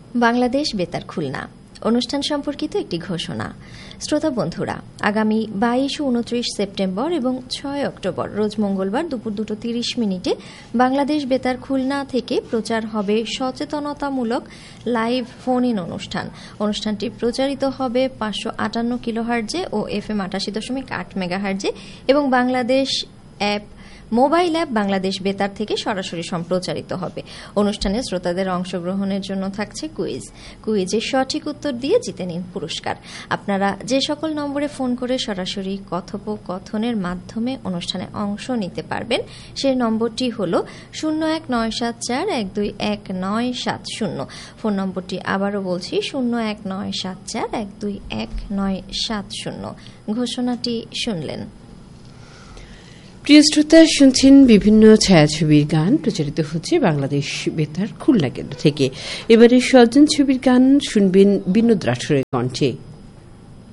বাংলাদেশ বেতার খুলনা অনুষ্ঠান সম্পর্কিত একটি ঘোষণা। শ্রোতা বন্ধুরা, আগামী 22 ও 29 সেপ্টেম্বর এবং 6 অক্টোবর রোজ মঙ্গলবার দুপুর 2:30 বাংলাদেশ বেতার খুলনা থেকে প্রচার হবে সচেতনতামূলক লাইভ ফোন ইন অনুষ্ঠান। অনুষ্ঠানটি প্রচারিত হবে 558 কিলোহার্জে ও FM 88.8 মেগাহার্জে এবং বাংলাদেশ মোবাইল অ্যাপ বাংলাদেশ বেতার থেকে সরাসরি সম্প্রচারিত হবে। অনুষ্ঠানে শ্রোতাদের অংশগ্রহণের জন্য থাকছে কুইজের সঠিক উত্তর দিয়ে জিতে নিন পুরস্কার। আপনারা যে সকল নম্বরে ফোন করে সরাসরি কথোপকথনের মাধ্যমে অনুষ্ঠানে অংশ নিতে পারবেন সেই নম্বরটি হল 019741211970। ফোন নম্বরটি আবারও বলছি 019741211970। ঘোষণাটি শুনলেন। প্রিয় শ্রোতা, শুনছেন বিভিন্ন ছায়াছবির গান প্রচারিত হচ্ছে বাংলাদেশ বেতার খুলনা কেন্দ্র থেকে। এবারে সজ্জন ছবির গান শুনবেন বিনোদ রাঠোরের কণ্ঠে।